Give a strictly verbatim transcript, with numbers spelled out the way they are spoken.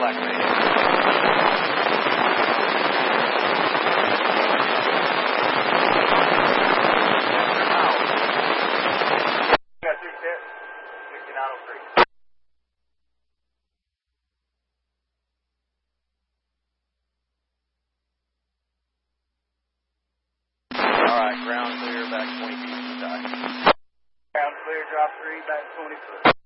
Black Mesa. sixty-nine oh three. Alright, ground clear, back twenty feet to the side. Ground clear, drop three, back twenty foot.